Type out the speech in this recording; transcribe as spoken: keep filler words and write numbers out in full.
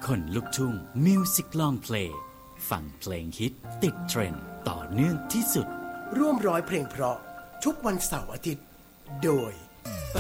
คนลุกทุ่งมิวสิกลองเพลงฟังเพลงฮิตติดเทรนด์ต่อเนื่องที่สุดร่วมร้อยเพลงเพราะทุกวันเสาร์อาทิตย์โดยป